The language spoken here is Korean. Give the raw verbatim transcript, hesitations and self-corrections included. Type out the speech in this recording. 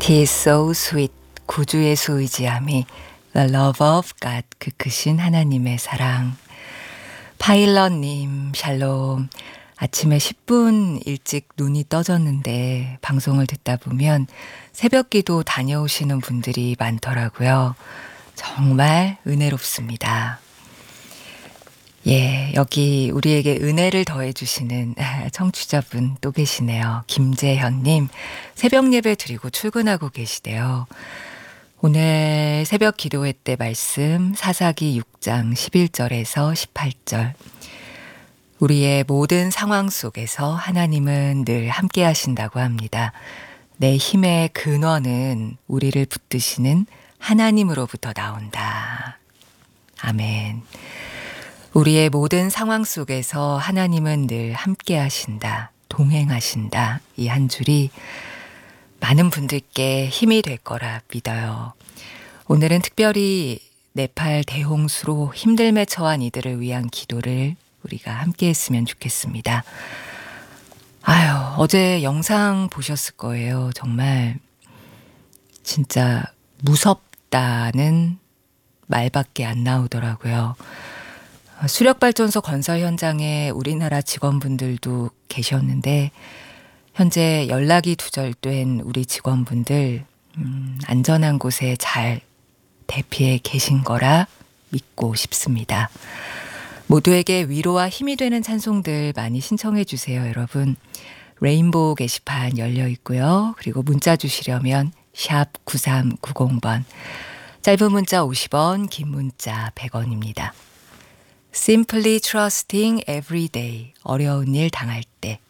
It is so sweet. 구주 예수 의지함이 The love of God. 그 크신 하나님의 사랑. 파일럿님 샬롬. 아침에 십 분 일찍 눈이 떠졌는데 방송을 듣다 보면 새벽기도 다녀오시는 분들이 많더라고요. 정말 은혜롭습니다. 예, 여기 우리에게 은혜를 더해주시는 청취자분 또 계시네요. 김재현님, 새벽 예배 드리고 출근하고 계시대요. 오늘 새벽 기도회 때 말씀 사사기 육 장 십일 절에서 십팔 절. 우리의 모든 상황 속에서 하나님은 늘 함께 하신다고 합니다. 내 힘의 근원은 우리를 붙드시는 하나님으로부터 나온다. 아멘. 우리의 모든 상황 속에서 하나님은 늘 함께 하신다. 동행하신다. 이 한 줄이 많은 분들께 힘이 될 거라 믿어요. 오늘은 특별히 네팔 대홍수로 힘들매 처한 이들을 위한 기도를 우리가 함께 했으면 좋겠습니다. 아유, 어제 영상 보셨을 거예요. 정말 진짜 무섭다는 말밖에 안 나오더라고요. 수력발전소 건설 현장에 우리나라 직원분들도 계셨는데 현재 연락이 두절된 우리 직원분들 음, 안전한 곳에 잘 대피해 계신 거라 믿고 싶습니다. 모두에게 위로와 힘이 되는 찬송들 많이 신청해 주세요, 여러분. 레인보우 게시판 열려 있고요. 그리고 문자 주시려면 샵 구삼구공 번, 짧은 문자 오십 원, 긴 문자 백 원입니다. Simply trusting every day. 어려운 일 당할 때